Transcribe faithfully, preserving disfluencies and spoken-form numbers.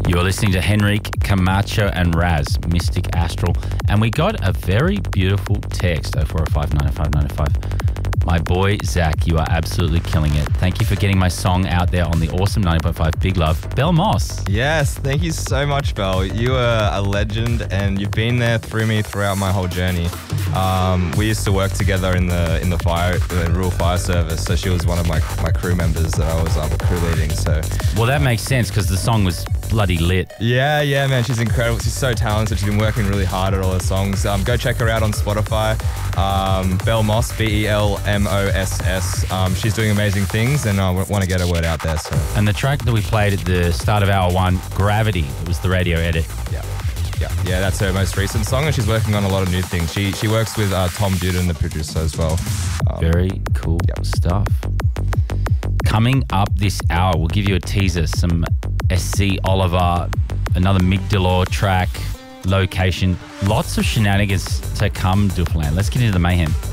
You are listening to Henrique Camacho and Raz, Mystic Astral. And we got a very beautiful text, oh four oh five, nine oh five, nine oh five. My boy, Zach, you are absolutely killing it. Thank you for getting my song out there on the awesome ninety point five Big Love. Bell Moss. Yes, thank you so much, Bell. You are a legend and you've been there through me throughout my whole journey. Um, we used to work together in the in the fire, the rural fire service, so she was one of my, my crew members that I was um, crew leading. So, well, that makes sense because the song was bloody lit. Yeah, yeah, man, she's incredible. She's so talented. She's been working really hard at all her songs. Um, go check her out on Spotify. Um, Bell Moss, B E L M O S S. Um, she's doing amazing things, and I w- want to get her word out there. So. And the track that we played at the start of hour one, Gravity, it was the radio edit. Yeah. Yeah, yeah, that's her most recent song, and she's working on a lot of new things. She she works with uh, Tom Duden, the producer, as well. Um, Very cool yep. stuff. Coming up this hour, we'll give you a teaser, some S C Oliver, another Migdalore track, Location, lots of shenanigans to come, Dufferland. Let's get into the mayhem.